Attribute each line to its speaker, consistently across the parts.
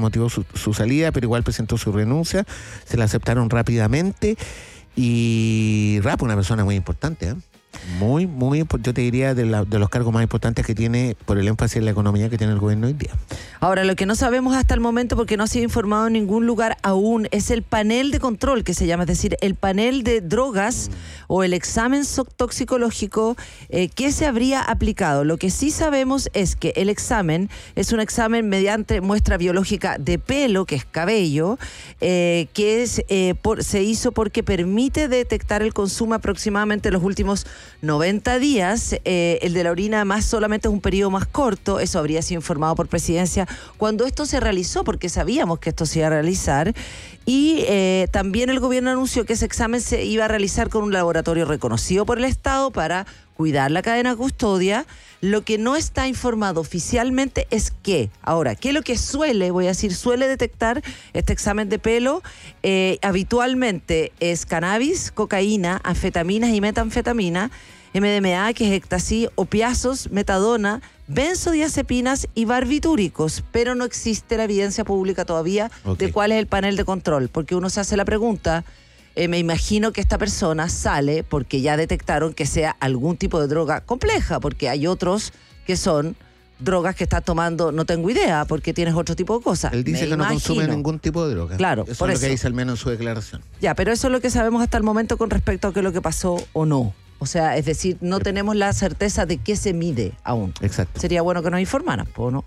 Speaker 1: motivó su salida, pero igual presentó su renuncia, se la aceptaron rápidamente y Rapo, una persona muy importante, ¿eh? Muy, yo te diría de los cargos más importantes que tiene por el énfasis en la economía que tiene el gobierno hoy día.
Speaker 2: Ahora, lo que no sabemos hasta el momento, porque no ha sido informado en ningún lugar aún, es el panel de control que se llama, es decir, el panel de drogas o el examen toxicológico que se habría aplicado. Lo que sí sabemos es que el examen es un examen mediante muestra biológica de pelo, que es cabello, se hizo porque permite detectar el consumo aproximadamente en los últimos 90 días, el de la orina además solamente es un periodo más corto, eso habría sido informado por Presidencia cuando esto se realizó, porque sabíamos que esto se iba a realizar, y también el gobierno anunció que ese examen se iba a realizar con un laboratorio reconocido por el Estado para cuidar la cadena de custodia. Lo que no está informado oficialmente es qué. Ahora, ¿qué es lo que suele detectar este examen de pelo? Habitualmente es cannabis, cocaína, anfetaminas y metanfetamina, MDMA, que es éxtasis, opiáceos, metadona, benzodiazepinas y barbitúricos, pero no existe la evidencia pública todavía de cuál es el panel de control, porque uno se hace la pregunta. Me imagino que esta persona sale porque ya detectaron que sea algún tipo de droga compleja, porque hay otros que son drogas que está tomando, no tengo idea, porque tienes otro tipo de cosas.
Speaker 1: Él dice que no consume ningún tipo de droga.
Speaker 2: Claro,
Speaker 1: eso es lo que dice al menos en su declaración.
Speaker 2: Ya, pero eso es lo que sabemos hasta el momento con respecto a qué es lo que pasó o no. O sea, es decir, no tenemos la certeza de qué se mide aún.
Speaker 1: Exacto.
Speaker 2: Sería bueno que nos informaran, ¿o no?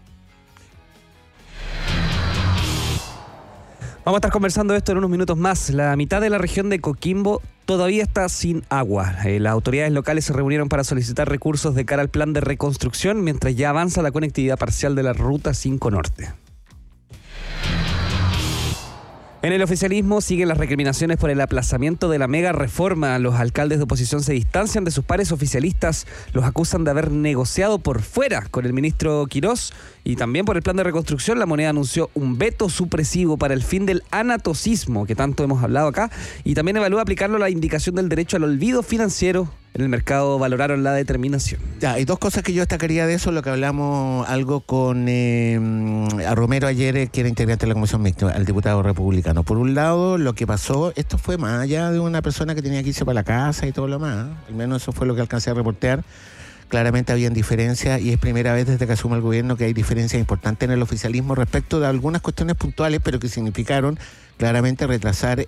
Speaker 3: Vamos a estar conversando esto en unos minutos más. La mitad de la región de Coquimbo todavía está sin agua. Las autoridades locales se reunieron para solicitar recursos de cara al plan de reconstrucción, mientras ya avanza la conectividad parcial de la Ruta 5 Norte. En el oficialismo siguen las recriminaciones por el aplazamiento de la mega reforma. Los alcaldes de oposición se distancian de sus pares oficialistas, los acusan de haber negociado por fuera con el ministro Quirós y también por el plan de reconstrucción. La Moneda anunció un veto supresivo para el fin del anatocismo, que tanto hemos hablado acá, y también evalúa aplicarlo a la indicación del derecho al olvido financiero. En el mercado valoraron la determinación.
Speaker 1: Ya, hay dos cosas que yo destacaría de eso, lo que hablamos algo con a Romero ayer, que era integrante de la Comisión Mixta, al diputado republicano. Por un lado, lo que pasó, esto fue más allá de una persona que tenía que irse para la casa y todo lo más, al menos eso fue lo que alcancé a reportear. Claramente habían diferencias y es primera vez desde que asume el gobierno que hay diferencias importantes en el oficialismo respecto de algunas cuestiones puntuales, pero que significaron claramente retrasar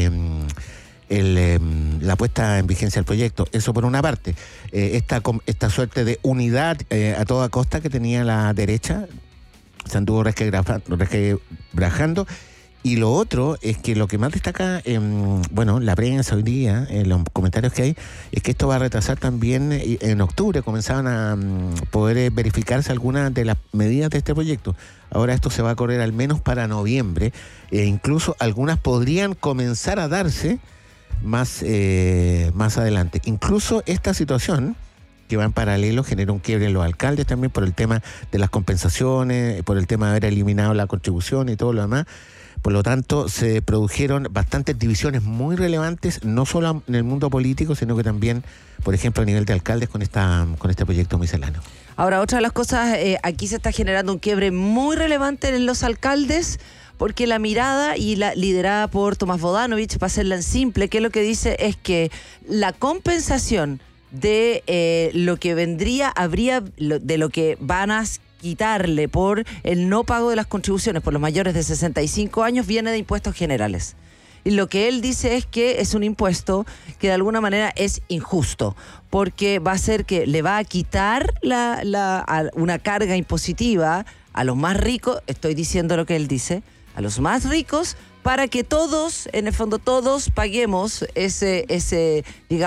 Speaker 1: la puesta en vigencia del proyecto. Eso por una parte. Esta suerte de unidad a toda costa que tenía la derecha se anduvo resquebrajando. Y lo otro es que lo que más destaca la prensa hoy día, en los comentarios que hay, es que esto va a retrasar también en octubre. Comenzaban a poder verificarse algunas de las medidas de este proyecto. Ahora esto se va a correr al menos para noviembre. Incluso algunas podrían comenzar a darse más adelante. Incluso esta situación que va en paralelo genera un quiebre en los alcaldes también por el tema de las compensaciones, por el tema de haber eliminado la contribución y todo lo demás. Por lo tanto, se produjeron bastantes divisiones muy relevantes, no solo en el mundo político, sino que también, por ejemplo, a nivel de alcaldes con este proyecto misceláneo.
Speaker 2: Ahora, otra de las cosas, aquí se está generando un quiebre muy relevante en los alcaldes, porque la mirada y la liderada por Tomás Bodanovich, para hacerla en simple, que lo que dice es que la compensación de lo que de lo que van a quitarle por el no pago de las contribuciones por los mayores de 65 años viene de impuestos generales. Y lo que él dice es que es un impuesto que de alguna manera es injusto, porque va a ser que le va a quitar una carga impositiva a los más ricos, estoy diciendo lo que él dice, a los más ricos, para que todos, en el fondo todos paguemos esa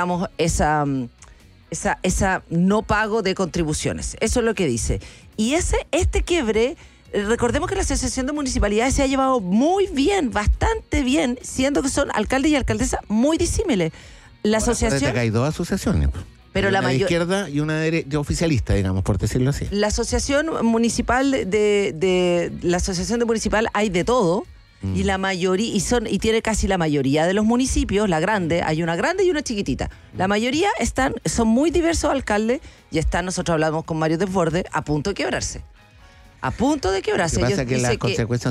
Speaker 2: no pago de contribuciones. Eso es lo que dice. Y este quiebre, recordemos que la Asociación de Municipalidades se ha llevado muy bien, bastante bien, siendo que son alcaldes y alcaldesas muy disímiles. La asociación...
Speaker 1: Hay dos asociaciones, pero una de izquierda y una de oficialista, digamos, por decirlo así.
Speaker 2: La Asociación Municipal la Asociación de Municipal hay de todo. Y la mayoría, y tiene casi la mayoría de los municipios, la grande, hay una grande y una chiquitita. La mayoría son muy diversos alcaldes y nosotros hablamos con Mario Desbordes, a punto de quebrarse. A punto de quebrarse.
Speaker 1: Lo que pasa es que las consecuencias